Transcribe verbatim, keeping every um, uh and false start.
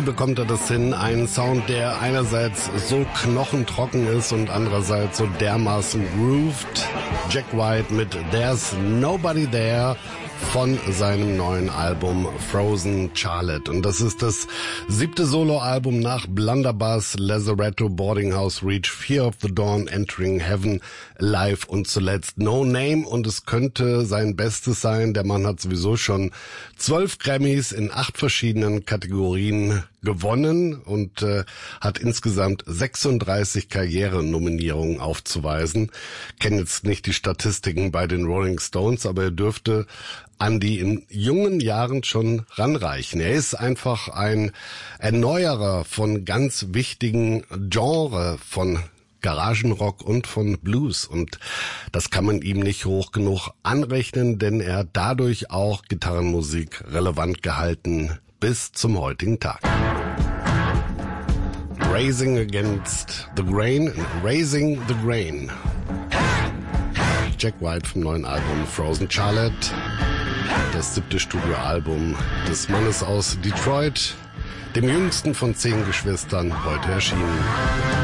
bekommt er das hin? Ein Sound, der einerseits so knochentrocken ist und andererseits so dermaßen grooved. Jack White mit There's Nobody There von seinem neuen Album Frozen Charlotte. Und das ist das siebte Soloalbum nach Blunderbuss, Lazaretto, Boarding House Reach, Fear of the Dawn, Entering Heaven, Live und zuletzt No Name. Und es könnte sein Bestes sein. Der Mann hat sowieso schon zwölf Grammys in acht verschiedenen Kategorien gewonnen und äh, hat insgesamt sechsunddreißig Karrierenominierungen aufzuweisen. Kenne jetzt nicht die Statistiken bei den Rolling Stones, aber er dürfte an die in jungen Jahren schon ranreichen. Er ist einfach ein Erneuerer von ganz wichtigen Genres, von Garagenrock und von Blues. Und das kann man ihm nicht hoch genug anrechnen, denn er hat dadurch auch Gitarrenmusik relevant gehalten bis zum heutigen Tag. Raising Against the Grain, Raising the Grain. Jack White vom neuen Album Frozen Charlotte. Das siebte Studioalbum des Mannes aus Detroit, dem jüngsten von zehn Geschwistern, heute erschienen.